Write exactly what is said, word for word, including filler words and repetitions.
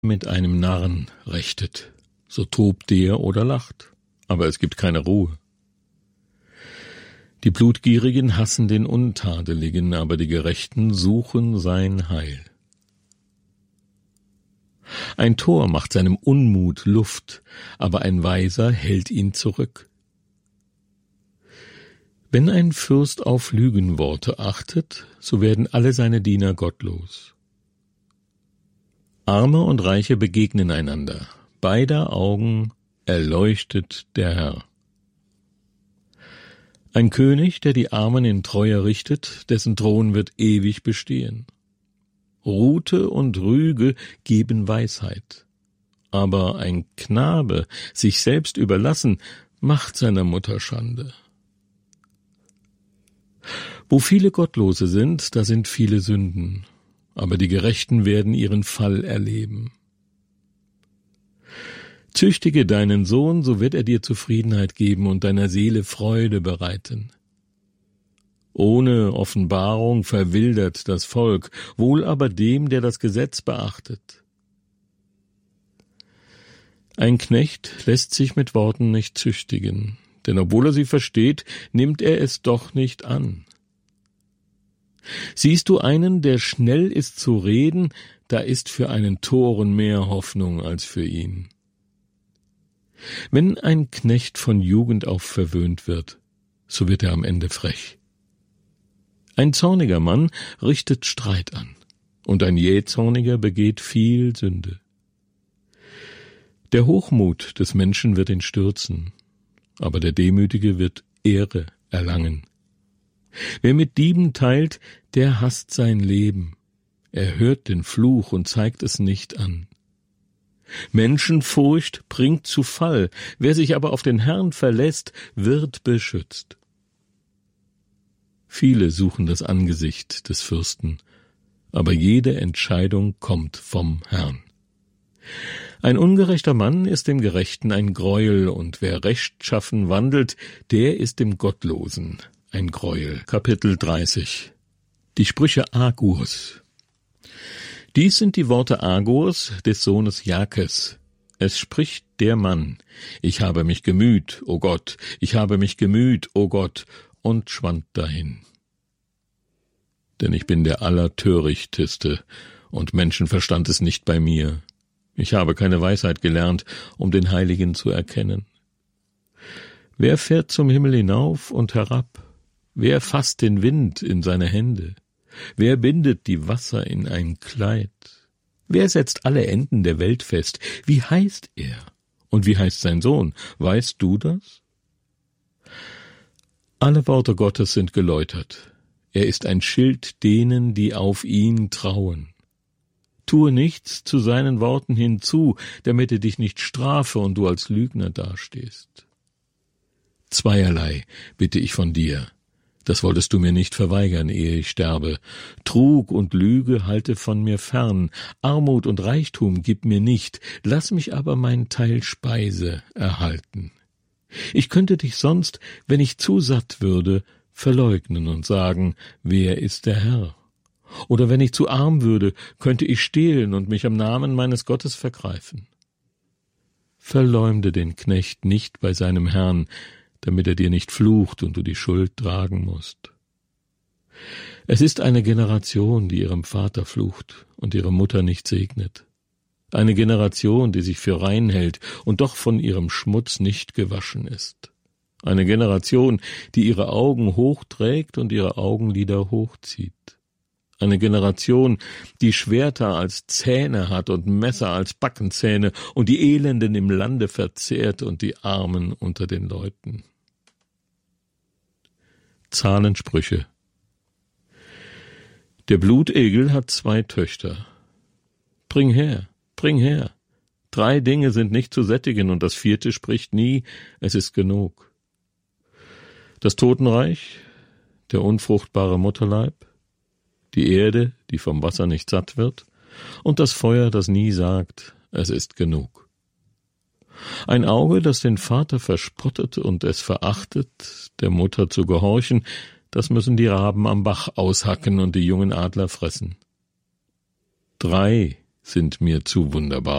mit einem Narren rechtet, so tobt der oder lacht, aber es gibt keine Ruhe. Die Blutgierigen hassen den Untadeligen, aber die Gerechten suchen sein Heil. Ein Tor macht seinem Unmut Luft, aber ein Weiser hält ihn zurück. Wenn ein Fürst auf Lügenworte achtet, so werden alle seine Diener gottlos. Arme und Reiche begegnen einander, beider Augen erleuchtet der Herr. Ein König, der die Armen in Treue richtet, dessen Thron wird ewig bestehen. Rute und Rüge geben Weisheit, aber ein Knabe, sich selbst überlassen, macht seiner Mutter Schande. Wo viele Gottlose sind, da sind viele Sünden, aber die Gerechten werden ihren Fall erleben. Züchtige deinen Sohn, so wird er dir Zufriedenheit geben und deiner Seele Freude bereiten. Ohne Offenbarung verwildert das Volk, wohl aber dem, der das Gesetz beachtet. Ein Knecht lässt sich mit Worten nicht züchtigen, denn obwohl er sie versteht, nimmt er es doch nicht an. Siehst du einen, der schnell ist zu reden, da ist für einen Toren mehr Hoffnung als für ihn. Wenn ein Knecht von Jugend auf verwöhnt wird, so wird er am Ende frech. Ein zorniger Mann richtet Streit an, und ein jähzorniger begeht viel Sünde. Der Hochmut des Menschen wird ihn stürzen, aber der Demütige wird Ehre erlangen. Wer mit Dieben teilt, der hasst sein Leben. Er hört den Fluch und zeigt es nicht an. Menschenfurcht bringt zu Fall, wer sich aber auf den Herrn verlässt, wird beschützt. Viele suchen das Angesicht des Fürsten, aber jede Entscheidung kommt vom Herrn. Ein ungerechter Mann ist dem Gerechten ein Greuel, und wer rechtschaffen wandelt, der ist dem Gottlosen ein Greuel. Kapitel dreißig. Die Sprüche Agurs. Dies sind die Worte Agurs, des Sohnes Jakes. Es spricht der Mann: Ich habe mich gemüht, o Gott, ich habe mich gemüht, o Gott, und schwand dahin. Denn ich bin der Allertörichteste, und Menschenverstand ist nicht bei mir. Ich habe keine Weisheit gelernt, um den Heiligen zu erkennen. Wer fährt zum Himmel hinauf und herab? Wer fasst den Wind in seine Hände? Wer bindet die Wasser in ein Kleid? Wer setzt alle Enden der Welt fest? Wie heißt er? Und wie heißt sein Sohn? Weißt du das? Alle Worte Gottes sind geläutert. Er ist ein Schild denen, die auf ihn trauen. Tue nichts zu seinen Worten hinzu, damit er dich nicht strafe und du als Lügner dastehst. Zweierlei bitte ich von dir. Das wolltest du mir nicht verweigern, ehe ich sterbe. Trug und Lüge halte von mir fern, Armut und Reichtum gib mir nicht, lass mich aber mein Teil Speise erhalten. Ich könnte dich sonst, wenn ich zu satt würde, verleugnen und sagen, wer ist der Herr? Oder wenn ich zu arm würde, könnte ich stehlen und mich am Namen meines Gottes vergreifen. Verleumde den Knecht nicht bei seinem Herrn, damit er dir nicht flucht und du die Schuld tragen musst. Es ist eine Generation, die ihrem Vater flucht und ihre Mutter nicht segnet. Eine Generation, die sich für rein hält und doch von ihrem Schmutz nicht gewaschen ist. Eine Generation, die ihre Augen hochträgt und ihre Augenlider hochzieht. Eine Generation, die Schwerter als Zähne hat und Messer als Backenzähne und die Elenden im Lande verzehrt und die Armen unter den Leuten. Zahlensprüche. Der Blutegel hat zwei Töchter. Bring her, bring her. Drei Dinge sind nicht zu sättigen, und das vierte spricht nie, es ist genug. Das Totenreich, der unfruchtbare Mutterleib, die Erde, die vom Wasser nicht satt wird, und das Feuer, das nie sagt, es ist genug. Ein Auge, das den Vater verspottet und es verachtet, der Mutter zu gehorchen, das müssen die Raben am Bach aushacken und die jungen Adler fressen. Drei sind mir zu wunderbar.